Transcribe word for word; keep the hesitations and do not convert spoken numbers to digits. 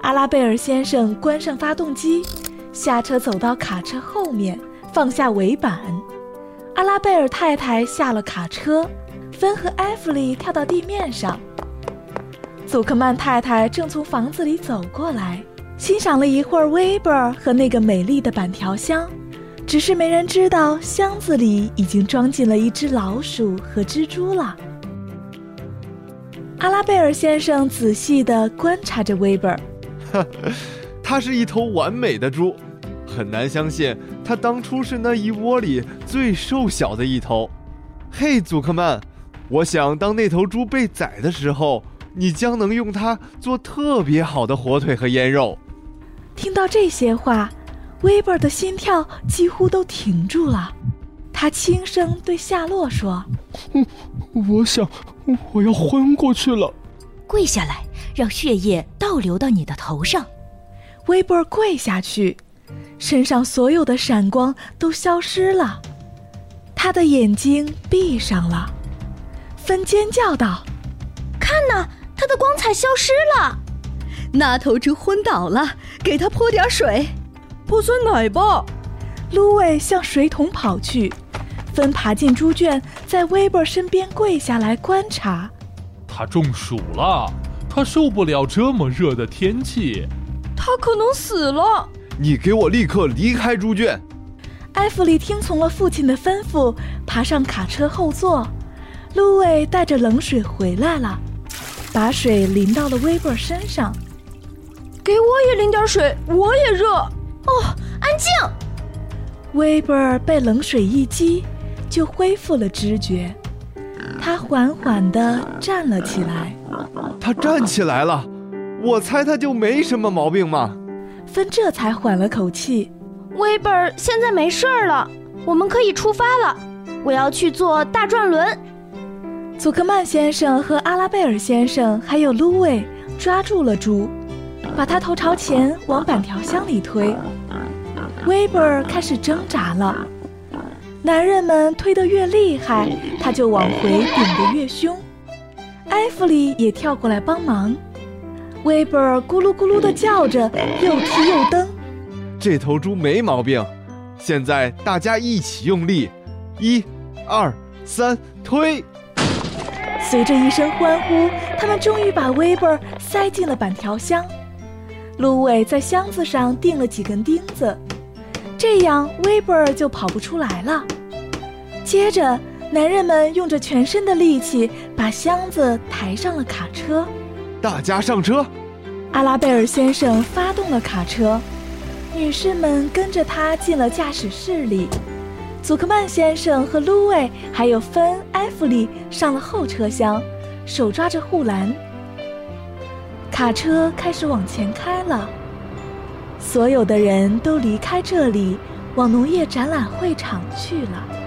阿拉贝尔先生关上发动机，下车走到卡车后面，放下尾板。阿拉贝尔太太下了卡车，芬和艾弗里跳到地面上。祖克曼太太正从房子里走过来，欣赏了一会儿威伯尔和那个美丽的板条箱，只是没人知道箱子里已经装进了一只老鼠和蜘蛛了。阿拉贝尔先生仔细地观察着威伯尔， 它是一头完美的猪，很难相信它当初是那一窝里最瘦小的一头。嘿，祖克曼，我想当那头猪被宰的时候，你将能用它做特别好的火腿和腌肉。 听到这些话，威伯尔的心跳几乎都停住了。他轻声对夏洛说： 我想我要昏过去了。 跪下来，让血液倒流到你的头上。 威伯尔跪下去，身上所有的闪光都消失了，他的眼睛闭上了。芬尖叫道： 看哪，他的光彩消失了。 那头猪昏倒了，给他泼点水。 泼酸奶吧。 芦苇向水桶跑去，芬爬进猪圈，在威伯尔身边跪下来观察。 他中暑了，他受不了这么热的天气。 他可能死了。 你给我立刻离开猪圈。 艾弗里听从了父亲的吩咐，爬上卡车后座。芦苇带着冷水回来了，把水淋到了威伯尔身上。 给我也淋点水，我也热。 哦，安静！ 威伯尔被冷水一激，就恢复了知觉。他缓缓地站了起来。 他站起来了，我猜他就没什么毛病嘛。 芬这才缓了口气。 威伯尔现在没事了，我们可以出发了。我要去坐大转轮。 祖克曼先生和阿拉贝尔先生还有芦苇抓住了猪，把它头朝前往板条箱里推。威伯尔开始挣扎了，男人们推得越厉害，他就往回顶得越凶。艾弗里也跳过来帮忙。威伯尔咕噜咕噜地叫着，又踢又蹬。 这头猪没毛病，现在大家一起用力，一、二、三，推！ 随着一声欢呼，他们终于把威伯尔塞进了板条箱。芦苇在箱子上钉了几根钉子，这样威伯尔就跑不出来了。接着，男人们用着全身的力气把箱子抬上了卡车。 大家上车！ 阿拉贝尔先生发动了卡车，女士们跟着他进了驾驶室里。祖克曼先生和芦苇还有芬、艾弗里上了后车厢，手抓着护栏。卡车开始往前开了，所有的人都离开这里，往农业展览会场去了。